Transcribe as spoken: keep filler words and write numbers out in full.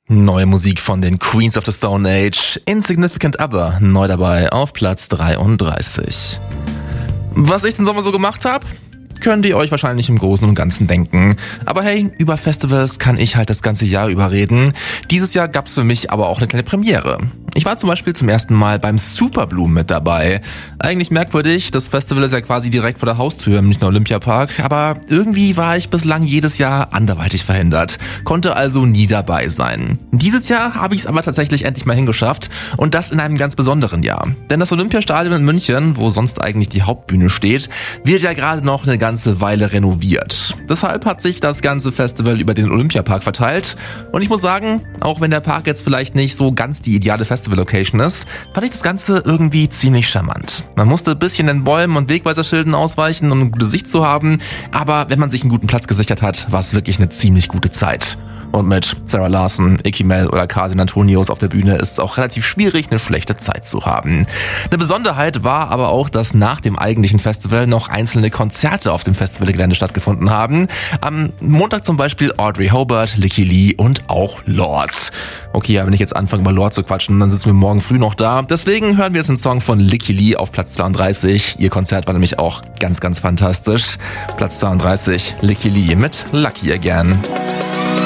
Neue Musik von den Queens of the Stone Age, Insignificant Other, neu dabei auf Platz dreiunddreißig. Was ich den Sommer so gemacht habe? Könnt ihr euch wahrscheinlich im Großen und Ganzen denken. Aber hey, über Festivals kann ich halt das ganze Jahr über reden. Dieses Jahr gab's für mich aber auch eine kleine Premiere. Ich war zum Beispiel zum ersten Mal beim Superblumen mit dabei. Eigentlich merkwürdig, das Festival ist ja quasi direkt vor der Haustür im Münchner Olympiapark, aber irgendwie war ich bislang jedes Jahr anderweitig verhindert, konnte also nie dabei sein. Dieses Jahr habe ich es aber tatsächlich endlich mal hingeschafft und das in einem ganz besonderen Jahr. Denn das Olympiastadion in München, wo sonst eigentlich die Hauptbühne steht, wird ja gerade noch eine ganze Weile renoviert. Deshalb hat sich das ganze Festival über den Olympiapark verteilt und ich muss sagen, auch wenn der Park jetzt vielleicht nicht so ganz die ideale Festival-Location ist, fand ich das Ganze irgendwie ziemlich charmant. Man musste ein bisschen den Bäumen und Wegweiserschilden ausweichen, um eine gute Sicht zu haben, aber wenn man sich einen guten Platz gesichert hat, war es wirklich eine ziemlich gute Zeit. Und mit Sarah Larson, Icky Mel oder Carson Antonius auf der Bühne ist es auch relativ schwierig, eine schlechte Zeit zu haben. Eine Besonderheit war aber auch, dass nach dem eigentlichen Festival noch einzelne Konzerte auf dem Festivalgelände stattgefunden haben. Am Montag zum Beispiel Audrey Hobart, Licky Lee und auch Lords. Okay, ja, wenn ich jetzt anfange über Lords zu quatschen, dann sitzen wir morgen früh noch da. Deswegen hören wir jetzt einen Song von Licky Lee auf Platz zweiunddreißig. Ihr Konzert war nämlich auch ganz, ganz fantastisch. Platz zweiunddreißig, Licky Lee mit Lucky Again.